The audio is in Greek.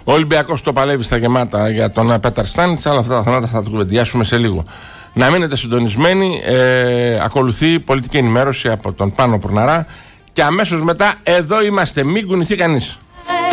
Ο Ολυμπιακός το παλεύει στα γεμάτα για τον Πέταρ Στάνιτς, αλλά αυτά τα θέματα θα τα κουβεντιάσουμε σε λίγο. Να μείνετε συντονισμένοι. Ακολουθεί πολιτική ενημέρωση από τον Πάνο Πουρναρά και αμέσως μετά εδώ είμαστε. Μην κουνηθεί κανείς.